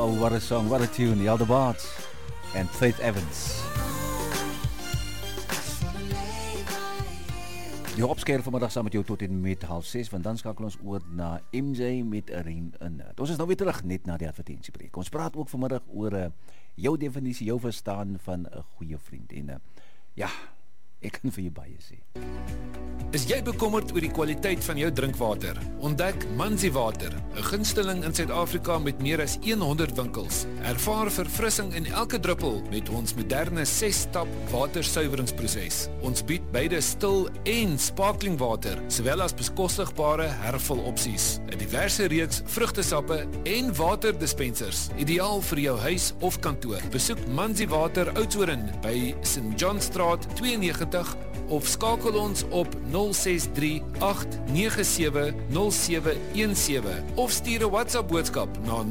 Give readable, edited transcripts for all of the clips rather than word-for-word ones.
Oh, what a song, what a tune. The Aldebaards and Faith Evans. Die opskeer vanmiddag saam met jou tot en met 5:30, want dan skakel ons oor na MJ met Irene Innet. Ons is nou weer terug net na die advertentiebreek. Ons praat ook vanmiddag oor jou definisie, jou verstaan van 'n goeie vriend. En ja, ek kan vir jou baie sê. Is jy bekommerd oor die kwaliteit van jou drinkwater? Ontdek Manzi Water, 'n gunsteling in Suid-Afrika met meer as 100 winkels. Ervaar verfrissing in elke druppel met ons moderne 6-stap watersuiweringsproses. Ons bied beide stil en sparkling water, sowel as bekostigbare hervulopsies. 'n Diverse reeks vrugtesappe en waterdispensers, ideaal vir jou huis of kantoor. Besoek Manzi Water Oudtshoorn by St. John Straat 92 of skakel ons op 063-897-0717 of stuur 'n WhatsApp boodskap na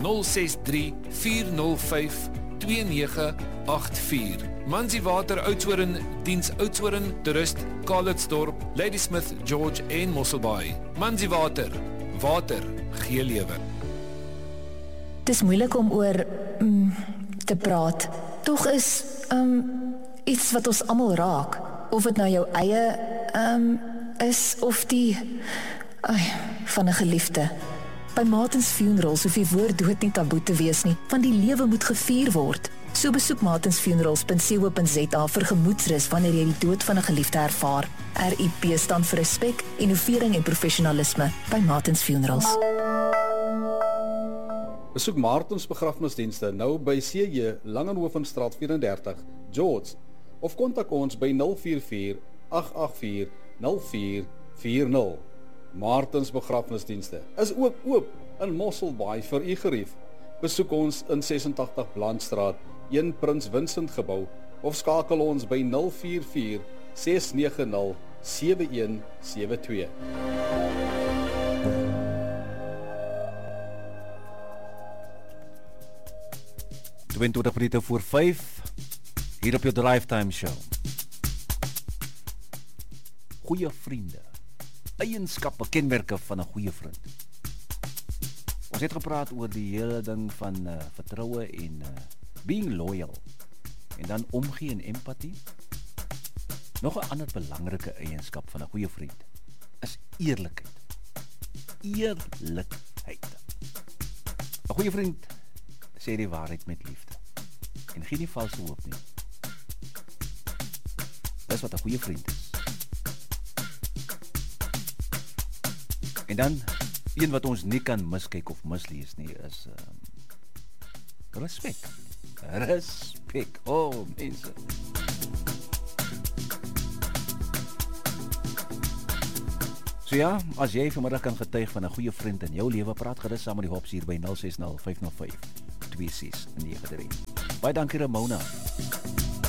063-405-2984. Manzi Water Oudtshoorn diens Oudtshoorn, Toerist, Calitzdorp, Ladysmith, George en Mosselbaai. Manzi Water, water gee lewe. Dis moeilik om oor te praat. Tog is iets wat ons almal raak. Of het nou jou eie is of die van 'n geliefde. By Martins Funerals hoef die woord dood nie taboe te wees nie, want die lewe moet gevier word. So besoek martinsfunerals.co.za vir gemoedsrus wanneer jy die dood van 'n geliefde ervaar. RIP staan vir respek, innovering en professionalisme by Martins Funerals. Besoek Martins begrafnisdienste nou by CJ Langenhovenstraat 34, George, of kontak ons by 044-884-0440. Martins begrafnisdienste is ook oop in Mosselbaai vir u gerief. Besoek ons in 86 Blandstraat, 1 Prins Vincent gebou, of skakel ons by 044-690-7172. voor 5 hier op jou Drive Time Show. Goeie vriende, eienskappe, kenmerke van 'n goeie vriend. Ons het gepraat oor die hele ding van vertroue en being loyal en dan omgee en empatie. Nog 'n ander belangrike eienskap van 'n goeie vriend is eerlikheid. Eerlikheid. 'n Goeie vriend sê die waarheid met liefde en gee nie valse hoop nie. Dis wat 'n goeie vriend is. En dan, een wat ons nie kan miskyk of mislees nie, is respek. Respek. Oh, mense. So ja, as jy vanmiddag kan getuig van 'n goeie vriend in jou lewe, praat gerus saam met die hops hier by 060 505 2693. Baie dankie Ramona.